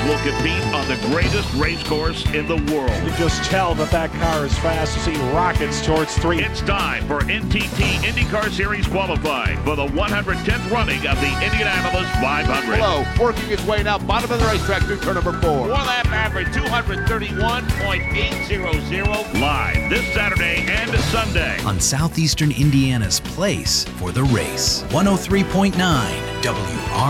will compete on the greatest race course in the world. You can just tell that car is fast as he rockets towards 3. It's time for NTT IndyCar Series qualifying for the 110th running of the Indianapolis 500. Hello, working his way now, bottom of the racetrack through turn number 4. 4-lap average, 231.800. Live this Saturday and Sunday on Southeastern Indiana's place for the race. 103.9 WR.